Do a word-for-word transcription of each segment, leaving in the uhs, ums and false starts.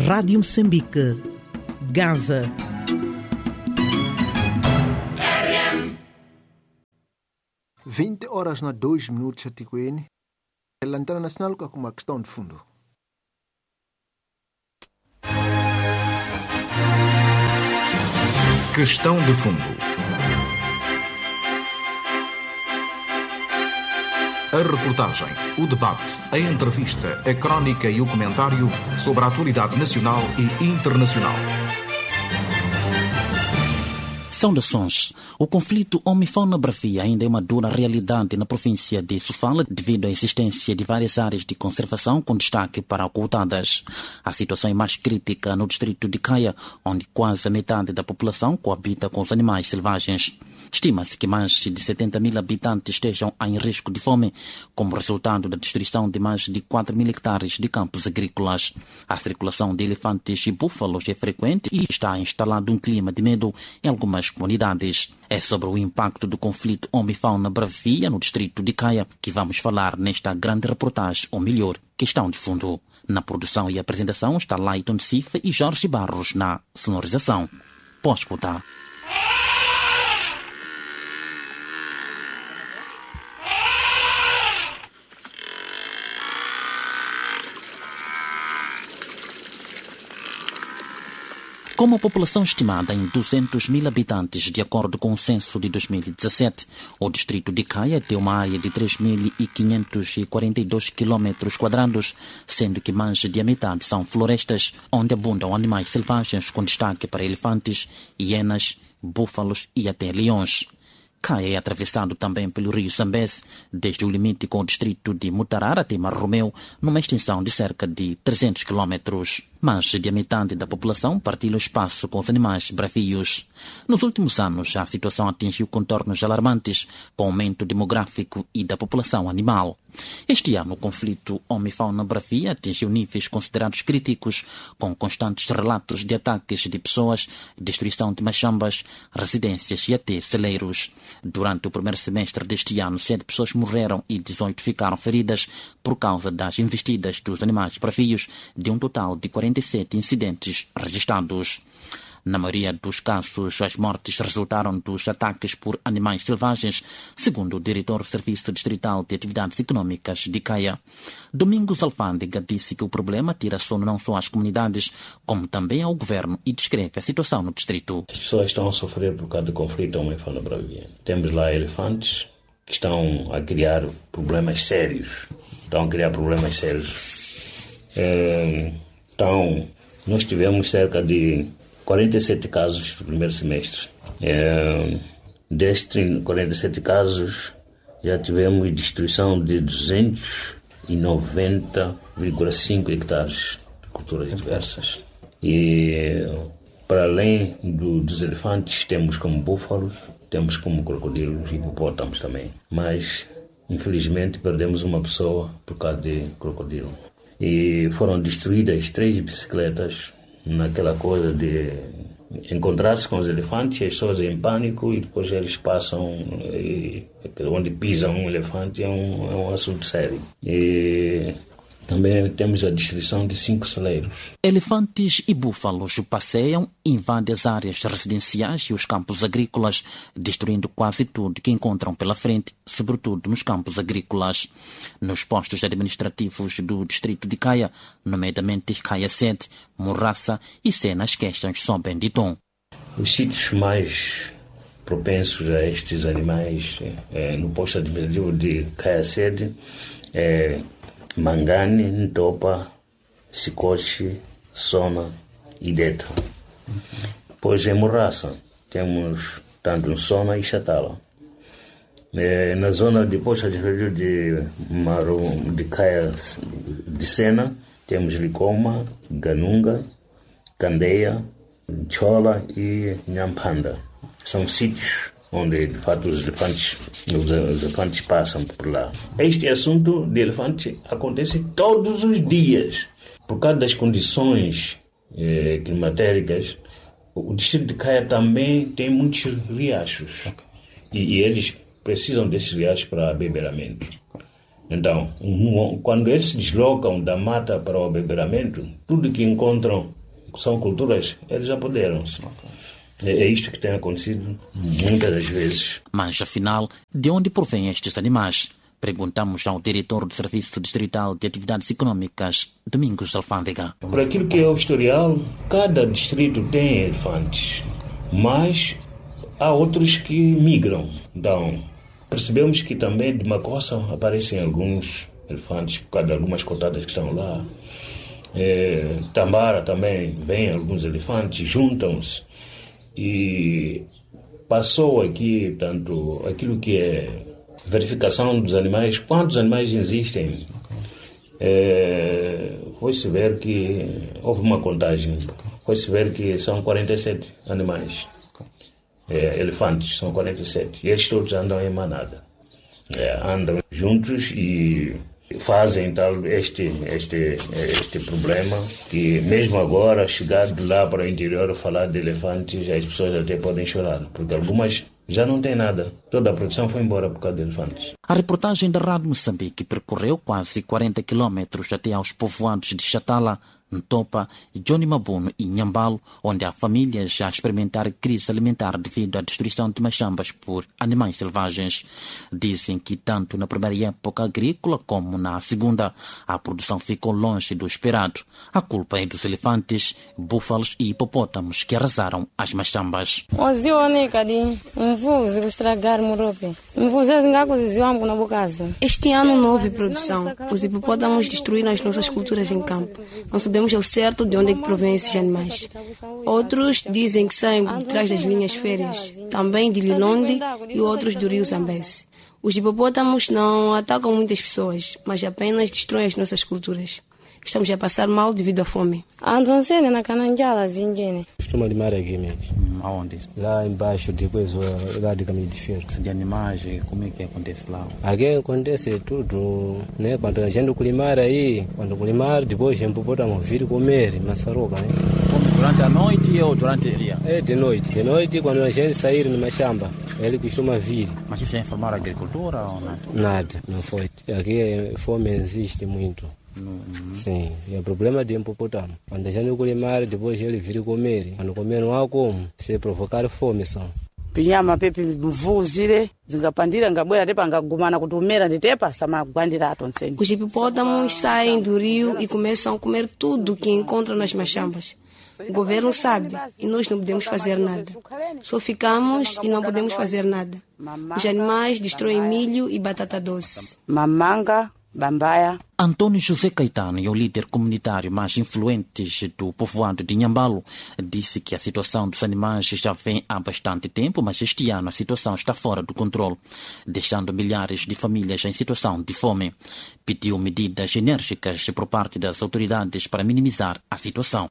Rádio Moçambique, Gaza. vinte horas na dois minutos a Ticoene. A Lanterna Nacional com uma questão de fundo. Questão de fundo. A reportagem, o debate, a entrevista, a crónica e o comentário sobre a atualidade nacional e internacional. Saudações. O conflito homem-fauna-bravia ainda é uma dura realidade na província de Sofala devido à existência de várias áreas de conservação com destaque para ocultadas. A situação é mais crítica no distrito de Caia, onde quase a metade da população coabita com os animais selvagens. Estima-se que mais de setenta mil habitantes estejam em risco de fome, como resultado da destruição de mais de quatro mil hectares de campos agrícolas. A circulação de elefantes e búfalos é frequente e está instalado um clima de medo em algumas comunidades. É sobre o impacto do conflito homem-fauna-bravia no distrito de Caia que vamos falar nesta grande reportagem, ou melhor, questão de fundo. Na produção e apresentação está Laiton Cifa e Jorge Barros na sonorização. Pode escutar. Com uma população estimada em duzentos mil habitantes, de acordo com o censo de dois mil e dezassete, o distrito de Caia tem uma área de três mil quinhentos e quarenta e dois quilômetros quadrados, sendo que mais de a metade são florestas, onde abundam animais selvagens com destaque para elefantes, hienas, búfalos e até leões. Caia é atravessado também pelo rio Zambeze, desde o limite com o distrito de Mutarara até Mar Romeu, numa extensão de cerca de trezentos quilômetros. Mais de a metade da população partilha o espaço com os animais bravios. Nos últimos anos, a situação atingiu contornos alarmantes, com aumento demográfico e da população animal. Este ano, o conflito homem-fauna-bravia atingiu níveis considerados críticos, com constantes relatos de ataques de pessoas, destruição de machambas, residências e até celeiros. Durante o primeiro semestre deste ano, sete pessoas morreram e dezoito ficaram feridas por causa das investidas dos animais bravios, de um total de quarenta e sete incidentes registrados. Na maioria dos casos, as mortes resultaram dos ataques por animais selvagens, segundo o diretor do Serviço Distrital de Atividades Econômicas de Caia. Domingos Alfândega disse que o problema tira sono não só às comunidades, como também ao governo, e descreve a situação no distrito. As pessoas estão a sofrer por causa do conflito homem-fauna-bravia. Temos lá elefantes que estão a criar problemas sérios. Estão a criar problemas sérios. É, então, nós tivemos cerca de quarenta e sete casos no primeiro semestre. É, destes quarenta e sete casos, já tivemos destruição de duzentos e noventa vírgula cinco hectares de culturas diversas. E, para além do, dos elefantes, temos como búfalos, temos como crocodilos e hipopótamos também. Mas, infelizmente, perdemos uma pessoa por causa de crocodilo. E foram destruídas três bicicletas, naquela coisa de encontrar-se com os elefantes, as pessoas em pânico, e depois eles passam, e onde pisam um elefante é um, é um assunto sério. E também temos a destruição de cinco celeiros. Elefantes e búfalos passeiam, invadem as áreas residenciais e os campos agrícolas, destruindo quase tudo que encontram pela frente, sobretudo nos campos agrícolas. Nos postos administrativos do distrito de Caia, nomeadamente Caia sede, Morraça e Cenas, questões sobem de tom. Os sítios mais propensos a estes animais é, no posto administrativo de Caia sede é Mangane, Ntopa, Sicoche, Sona e Deta. Pois em Morraça temos tanto Sona e Chatala. É, na zona de posto administrativo de Maru, de Caia de Sena, temos Licoma, Ganunga, Candeia, Chola e Nhampanda. São sítios onde, de fato, os elefantes, os elefantes passam por lá. Este assunto de elefante acontece todos os dias. Por causa das condições eh, climatéricas, o distrito de Caia também tem muitos riachos. E, e eles precisam desses riachos para beberamento. Então, um, quando eles se deslocam da mata para o beberamento, tudo que encontram são culturas, eles apoderam-se. É, é isto que tem acontecido muitas das vezes. Mas, afinal, de onde provém estes animais? Perguntamos ao diretor do Serviço Distrital de Atividades Econômicas, Domingos Alfândega. Por aquilo que é o historial, cada distrito tem elefantes, mas há outros que migram. Então, percebemos que também de Macossa aparecem alguns elefantes, por causa de algumas cotadas que estão lá. É, Tambara também vem alguns elefantes, juntam-se. E passou aqui, tanto aquilo que é verificação dos animais, quantos animais existem. É, foi-se ver que houve uma contagem, foi-se ver que são quarenta e sete animais, é, elefantes, são quarenta e sete, e eles todos andam em manada, é, andam juntos e fazem tal este, este, este problema, que mesmo agora, chegar de lá para o interior, falar de elefantes, as pessoas até podem chorar, porque algumas já não tem nada. Toda a produção foi embora por causa de elefantes. A reportagem da Rádio Moçambique percorreu quase quarenta quilômetros até aos povoados de Chatala, Ntopa, Johnny Mabuno e Nhambalo, onde há famílias já a experimentar crise alimentar devido à destruição de machambas por animais selvagens. Dizem que tanto na primeira época agrícola como na segunda, a produção ficou longe do esperado. A culpa é dos elefantes, búfalos e hipopótamos que arrasaram as machambas. Este ano não houve produção. Os hipopótamos destruíram as nossas culturas em campo. Não sabemos ao certo de onde é que provém esses animais. Outros dizem que saem de trás das linhas férreas, também de Lilonde e outros do rio Zambeze. Os hipopótamos não atacam muitas pessoas, mas apenas destroem as nossas culturas. Estamos a passar mal devido à fome. Costuma limar aqui mesmo. Hum, aonde? Lá embaixo, depois lá de caminho de ferro. De animais, como é que acontece lá? Aqui acontece tudo, né? Quando a gente limar aí, quando limar, depois a gente pode vir comer maçaroca, né? Durante a noite ou durante o dia? É, de noite. De noite, quando a gente sair no machamba, ele costuma vir. Mas isso já informaram a agricultura ou nada? Nada, não foi. Aqui a fome existe muito. Uhum. Sim, e o problema de hipopótamo. Quando a gente colimar, depois ele vira comer. Quando comer não há como, se provocar fome só. Pinyama pepe mvuzire zingapandira ngabwera tepa ngagumana kutumera nditepa samagwandira atonseni. Os hipopótamos saem do rio e começam a comer tudo que encontram nas machambas. O governo sabe e nós não podemos fazer nada. Só ficamos e não podemos fazer nada. Os animais destroem milho e batata doce. Mamanga, bambaia. Antônio José Caetano é o líder comunitário mais influente do povoado de Nhambalo. Disse que a situação dos animais já vem há bastante tempo, mas este ano a situação está fora do controle, deixando milhares de famílias em situação de fome. Pediu medidas enérgicas por parte das autoridades para minimizar a situação.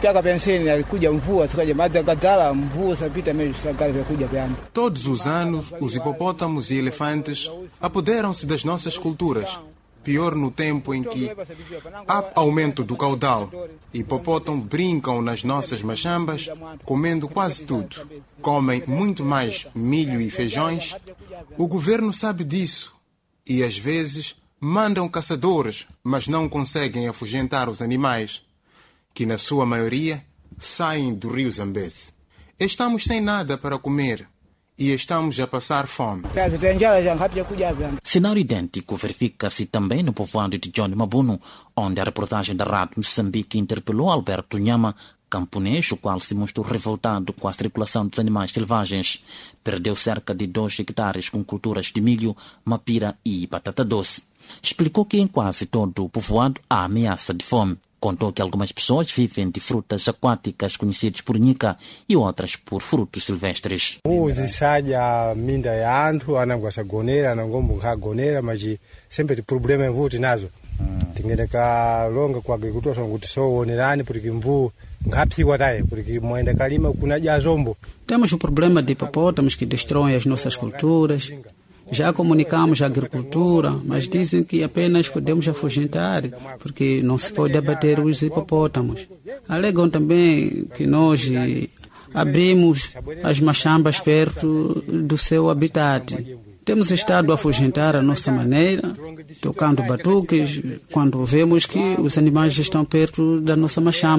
Todos os anos, os hipopótamos e elefantes apoderam-se das nossas culturas. Pior no tempo em que há aumento do caudal. Hipopótamos brincam nas nossas machambas, comendo quase tudo. Comem muito mais milho e feijões. O governo sabe disso e, às vezes, mandam caçadores, mas não conseguem afugentar os animais, que, na sua maioria, saem do rio Zambeze. Estamos sem nada para comer e estamos a passar fome. Cenário idêntico verifica-se também no povoado de Johnny Mabuno, onde a reportagem da Rádio Moçambique interpelou Alberto Nhama, camponês, o qual se mostrou revoltado com a circulação dos animais selvagens. Perdeu cerca de dois hectares com culturas de milho, mapira e batata doce. Explicou que em quase todo o povoado há ameaça de fome. Contou que algumas pessoas vivem de frutas aquáticas conhecidas por nica e outras por frutos silvestres. Uzisanya minda ya anthu anangwasa gonera anangombo gonera mas sempre problema mvuti nazo. Tingereka longa kwa agricultura kuti soonerani porque mvu ngaphiwa taye porque moenda kalima kunaja zombo. Temos o problema de hipopótamos que destroem as nossas culturas. Já comunicamos a agricultura, mas dizem que apenas podemos afugentar, porque não se pode abater os hipopótamos. Alegam também que nós abrimos as machambas perto do seu habitat. Temos estado a afugentar a nossa maneira, tocando batuques, quando vemos que os animais estão perto da nossa machamba.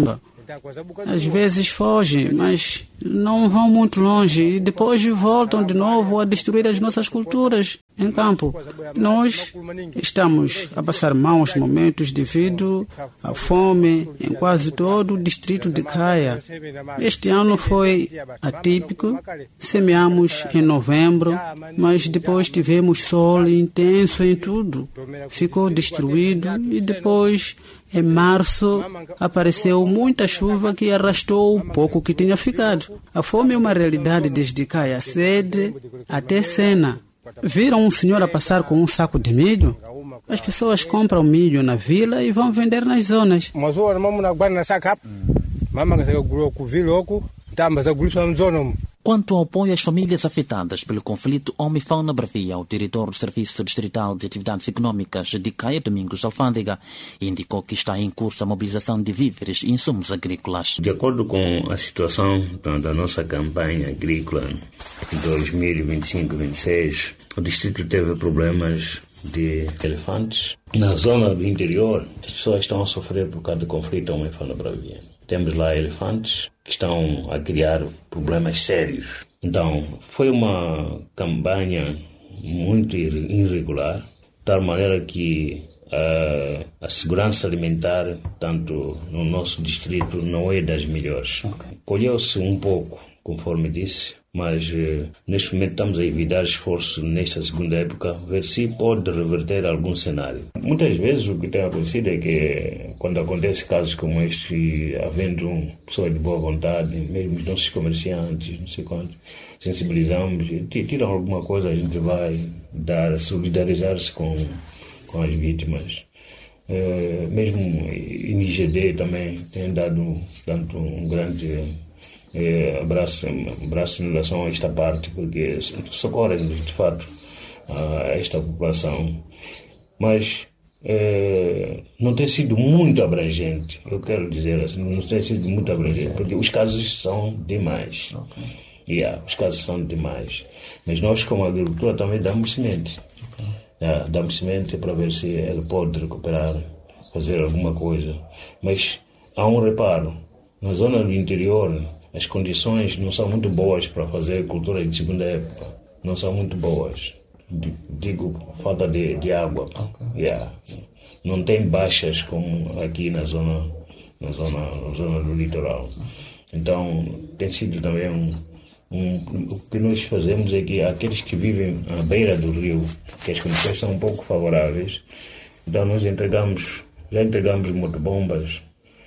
Às vezes fogem, mas não vão muito longe e depois voltam de novo a destruir as nossas culturas em campo. Nós estamos a passar maus momentos devido à fome em quase todo o distrito de Kaya. Este ano foi atípico. Semeamos em novembro, mas depois tivemos sol intenso em tudo. Ficou destruído e depois, em março, apareceu muita chuva que arrastou o pouco que tinha ficado. A fome é uma realidade desde Kaya Sede até Sena. Viram um senhor a passar com um saco de milho? As pessoas compram milho na vila e vão vender nas zonas. Quanto ao apoio às famílias afetadas pelo conflito Homem-Fauna Bravia, o diretor do Serviço Distrital de Atividades Econômicas de Kaya, Domingos Alfândega, indicou que está em curso a mobilização de víveres e insumos agrícolas. De acordo com a situação da nossa campanha agrícola de dois mil e vinte e cinco vinte e seis, o distrito teve problemas de elefantes. Na zona do interior, as pessoas estão a sofrer por causa do conflito Homem-Fauna Bravia. Temos lá elefantes que estão a criar problemas sérios. Então, foi uma campanha muito irregular, de tal maneira que a, a segurança alimentar, tanto no nosso distrito, não é das melhores. Okay. Colheu-se um pouco, conforme disse, mas eh, neste momento estamos a evitar esforço nesta segunda época, ver se pode reverter algum cenário. Muitas vezes o que tem acontecido é que quando acontece casos como este, havendo pessoas de boa vontade, mesmo os nossos comerciantes, não sei quanto, sensibilizamos, tiram alguma coisa, a gente vai dar, solidarizar-se com, com as vítimas. Eh, mesmo I N G D também tem dado tanto um grande É, abraço, abraço em relação a esta parte, porque socorrem de fato a esta população, mas é, não tem sido muito abrangente, eu quero dizer assim, não tem sido muito abrangente, porque os casos são demais. Okay. Yeah, os casos são demais, mas nós como agricultura também damos semente. Okay. Yeah, damos semente para ver se ele pode recuperar, fazer alguma coisa, mas há um reparo, na zona do interior as condições não são muito boas para fazer cultura de segunda época. Não são muito boas. Digo, falta de, de água. Okay. Yeah. Não tem baixas como aqui na zona, na zona, na zona do litoral. Então, tem sido também um, um... O que nós fazemos é que aqueles que vivem à beira do rio, que as condições são um pouco favoráveis, então nós entregamos, já entregamos motobombas.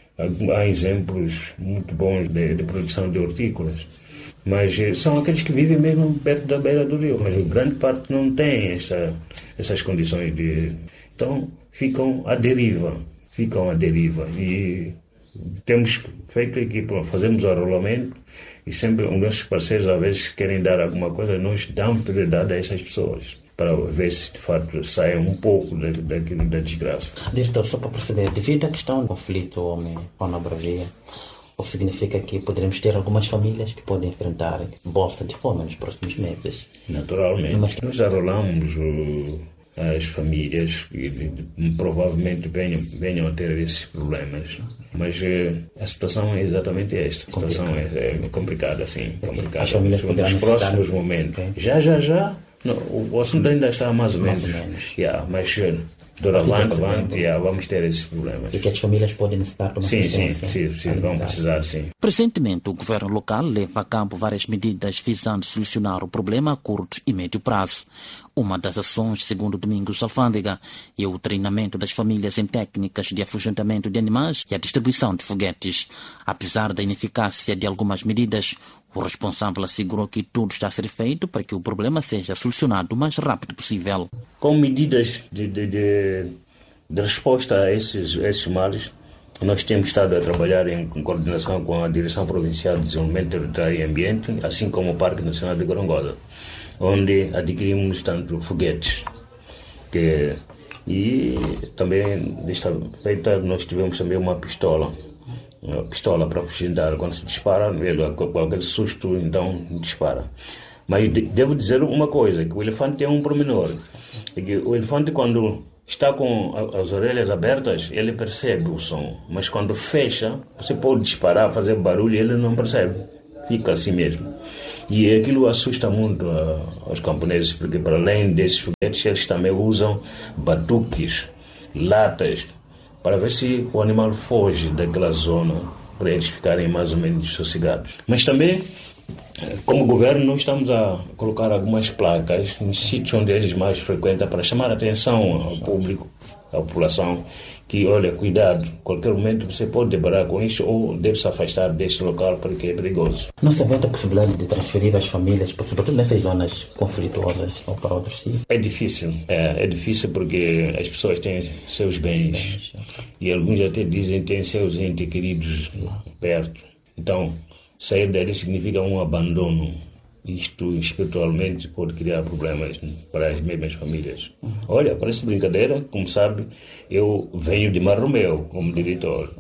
Há exemplos muito bons de, de produção de hortícolas, mas são aqueles que vivem mesmo perto da beira do rio, mas grande parte não tem essa, essas condições de... Então ficam à deriva, ficam à deriva e temos feito aqui, fazemos o arrolamento e sempre os nossos parceiros às vezes querem dar alguma coisa, nós damos prioridade a essas pessoas, para ver se de fato saem um pouco da, daquilo da desgraça. Diretor, só para perceber, devido à questão do conflito Homem-Fauna Bravia, o que significa que poderemos ter algumas famílias que podem enfrentar bolsa de fome nos próximos meses? Naturalmente. Mas... Nós arrolamos o, as famílias e provavelmente venham, venham a ter esses problemas. Mas a situação é exatamente esta. A situação é, é complicada, sim. Complicada. As famílias nos próximos momentos. Okay. Já, já, já. Não, o assunto ainda está mais ou menos, mais ou menos. Yeah, mas doravante, avante, yeah, vamos ter esses problemas. E que as famílias podem necessitar de uma sim, sim, sim, sim, vão precisar, sim. Presentemente, o governo local leva a cabo várias medidas visando solucionar o problema a curto e médio prazo. Uma das ações, segundo Domingos Alfândega, é o treinamento das famílias em técnicas de afugentamento de animais e a distribuição de foguetes. Apesar da ineficácia de algumas medidas, o responsável assegurou que tudo está a ser feito para que o problema seja solucionado o mais rápido possível. Com medidas de, de, de, de resposta a esses, esses males, nós temos estado a trabalhar em coordenação com a Direção Provincial de Desenvolvimento Territorial e Ambiente, assim como o Parque Nacional de Gorongosa, onde adquirimos tanto foguetes, que, e também desta feita nós tivemos também uma pistola, uma pistola para afugentar. Quando se dispara, ele, qualquer susto, então dispara. Mas de, devo dizer uma coisa, que o elefante é um pormenor, é que o elefante quando está com as orelhas abertas, ele percebe o som. Mas quando fecha, você pode disparar, fazer barulho e ele não percebe. Fica assim mesmo. E aquilo assusta muito uh, os camponeses, porque para além desses foguetes, eles também usam batuques, latas, para ver se o animal foge daquela zona, para eles ficarem mais ou menos sossegados. Mas também, como governo, nós estamos a colocar algumas placas em sítios onde eles mais frequentam para chamar a atenção ao público, à população, que, olha, cuidado, qualquer momento você pode deparar com isso ou deve se afastar deste local porque é perigoso. Não se aumenta a possibilidade de transferir as famílias, sobretudo nessas zonas conflituosas, ou para outros sítios? É difícil, é, é difícil porque as pessoas têm seus bens e alguns até dizem que têm seus entes queridos perto. Então, sair dali significa um abandono. Isto espiritualmente pode criar problemas para as mesmas famílias. Olha, parece brincadeira, como sabe, eu venho de Marromeu como diretor.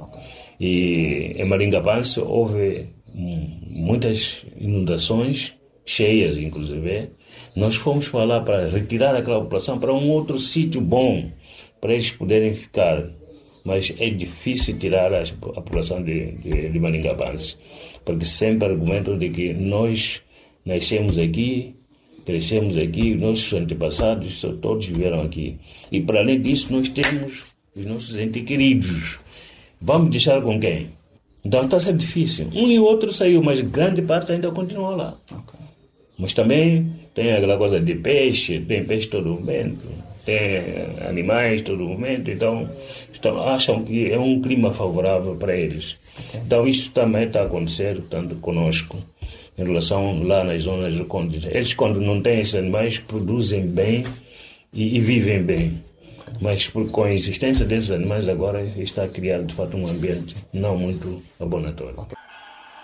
E em Maringapance houve muitas inundações, cheias inclusive. Nós fomos para lá para retirar aquela população para um outro sítio bom, para eles poderem ficar. Mas é difícil tirar a, a população de, de, de Maringapance, porque sempre argumentam de que nós nascemos aqui, crescemos aqui, nossos antepassados todos viveram aqui. E para além disso, nós temos os nossos entes queridos. Vamos deixar com quem? Então está a ser difícil. Um e outro saiu, mas grande parte ainda continua lá. Okay. Mas também tem aquela coisa de peixe, tem peixe todo momento, tem animais todo momento, então estão, acham que é um clima favorável para eles. Okay. Então isso também está a acontecer, tanto conosco, em relação lá nas zonas do Conde. Eles, quando não têm esses animais, produzem bem e, e vivem bem. Mas por, com a existência desses animais agora está a criar de fato um ambiente não muito abonatório.